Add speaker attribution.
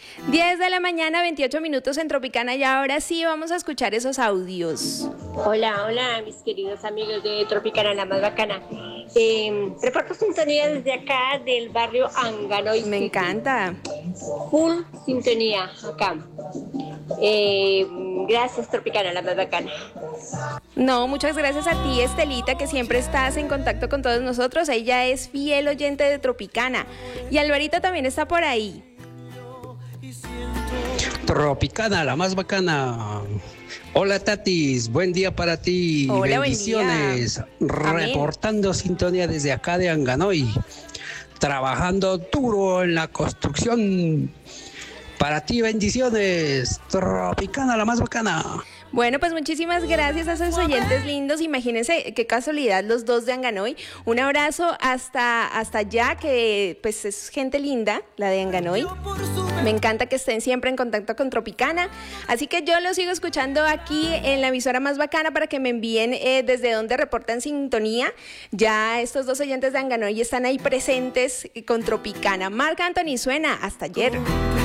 Speaker 1: 10 de la mañana, 28 minutos en Tropicana, y ahora sí vamos a escuchar esos audios.
Speaker 2: Hola, hola, mis queridos amigos de Tropicana, la más bacana. Reporto sintonía desde acá del barrio Anganoy
Speaker 1: Me
Speaker 2: City.
Speaker 1: encanta.
Speaker 2: Full sintonía acá. Gracias, Tropicana, la más bacana.
Speaker 1: No, muchas gracias a ti, Estelita, que siempre estás en contacto con todos nosotros. Ella es fiel oyente de Tropicana. Y Alvarito también está por ahí.
Speaker 3: Tropicana, la más bacana. Hola Tatis, buen día para ti.
Speaker 1: Hola,
Speaker 3: bendiciones.
Speaker 1: buen día.
Speaker 3: Reportando sintonía desde acá de Anganoy. Trabajando duro en la construcción. Para ti, bendiciones. Tropicana, la más bacana.
Speaker 1: Bueno, pues muchísimas gracias a esos oyentes lindos. Imagínense qué casualidad, los dos de Anganoy. Un abrazo hasta allá, que pues es gente linda, la de Anganoy. Me encanta que estén siempre en contacto con Tropicana. Así que yo los sigo escuchando aquí en la emisora más bacana para que me envíen desde donde reportan sintonía. Ya estos dos oyentes de Anganoy están ahí presentes con Tropicana. Marc Anthony suena hasta ayer.